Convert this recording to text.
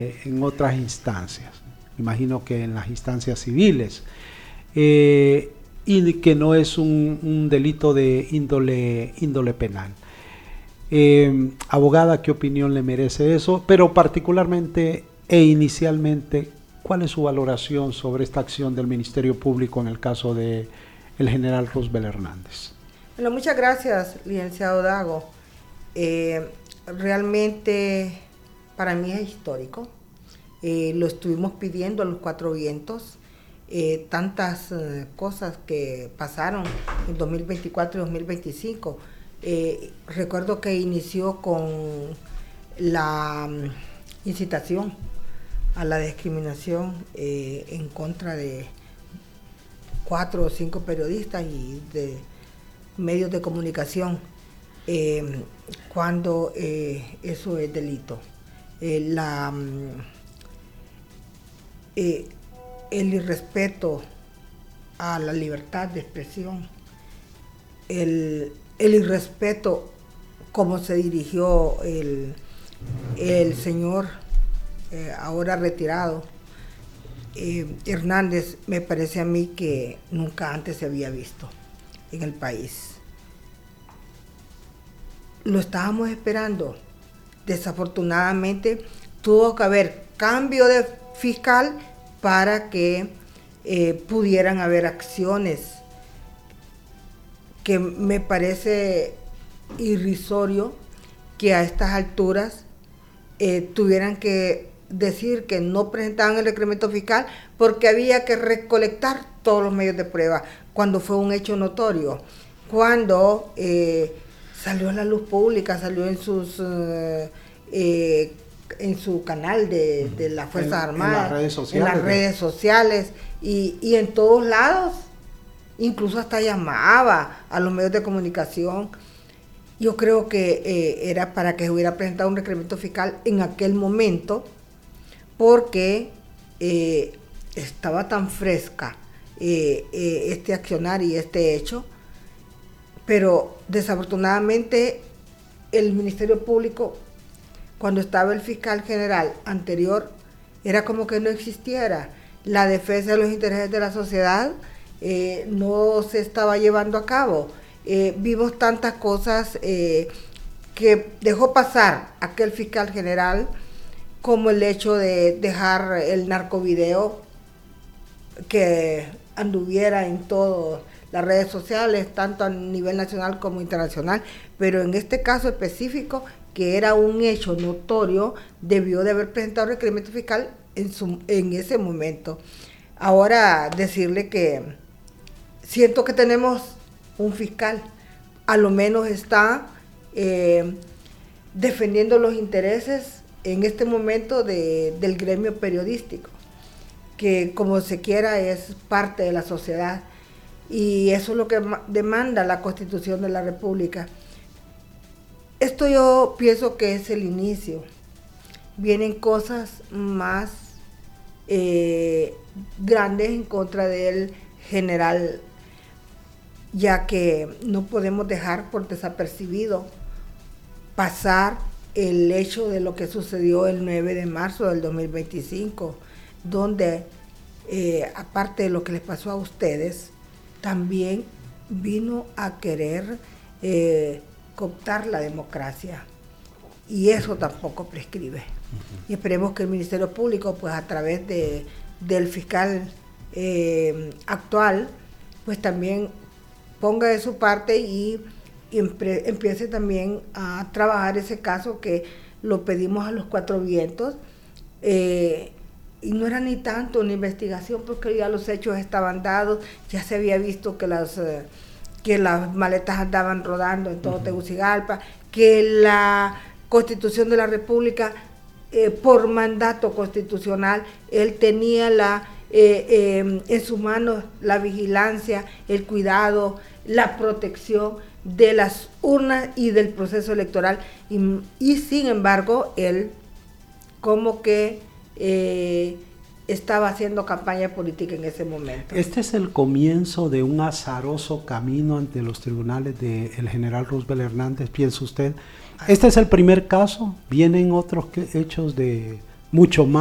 en otras instancias, imagino que en las instancias civiles, y que no es un delito de índole penal. Abogada, ¿qué opinión le merece eso? Pero particularmente e inicialmente, ¿cuál es su valoración sobre esta acción del Ministerio Público en el caso de el general Roosevelt Hernández? Bueno, muchas gracias, licenciado Dago. Realmente para mí es histórico. Lo estuvimos pidiendo a los cuatro vientos. Tantas cosas que pasaron en 2024 y 2025. Recuerdo que inició con la incitación a la discriminación en contra de 4 o 5 periodistas y de medios de comunicación, cuando eso es delito. El irrespeto a la libertad de expresión, el irrespeto como se dirigió el señor ahora retirado Hernández, me parece a mí que nunca antes se había visto en el país. Lo estábamos esperando. Desafortunadamente tuvo que haber cambio de fiscal para que pudieran haber acciones, que me parece irrisorio que a estas alturas tuvieran que decir que no presentaban el requerimiento fiscal porque había que recolectar todos los medios de prueba, cuando fue un hecho notorio, cuando salió a la luz pública, salió en su canal de las Fuerzas Armadas, en las redes sociales y en todos lados, incluso hasta llamaba a los medios de comunicación. Yo creo que era para que se hubiera presentado un requerimiento fiscal en aquel momento, porque estaba tan fresca este accionar y este hecho, pero desafortunadamente el Ministerio Público, cuando estaba el fiscal general anterior, era como que no existiera. La defensa de los intereses de la sociedad no se estaba llevando a cabo. Vimos tantas cosas que dejó pasar aquel fiscal general, como el hecho de dejar el narcovideo que anduviera en todas las redes sociales, tanto a nivel nacional como internacional, pero en este caso específico, que era un hecho notorio, debió de haber presentado requerimiento fiscal en ese momento. Ahora decirle que siento que tenemos un fiscal, a lo menos está defendiendo los intereses en este momento del gremio periodístico, que como se quiera es parte de la sociedad, y eso es lo que demanda la Constitución de la República. Esto yo pienso que es el inicio. Vienen cosas más grandes en contra del general, ya que no podemos dejar por desapercibido pasar el hecho de lo que sucedió el 9 de marzo del 2025, donde aparte de lo que les pasó a ustedes, también vino a querer cooptar la democracia, y eso tampoco prescribe. Y esperemos que el Ministerio Público, pues a través del fiscal actual, pues también ponga de su parte y empiece también a trabajar ese caso, que lo pedimos a los cuatro vientos, y no era ni tanto una investigación, porque ya los hechos estaban dados, ya se había visto que las maletas andaban rodando en todo Tegucigalpa, que la Constitución de la República, por mandato constitucional, él tenía en sus manos la vigilancia, el cuidado, la protección de las urnas y del proceso electoral, y sin embargo él como que estaba haciendo campaña política en ese momento. Este es el comienzo de un azaroso camino ante los tribunales del general Roosevelt Hernández, ¿piensa usted? ¿Este es el primer caso? ¿Vienen otros hechos de mucho más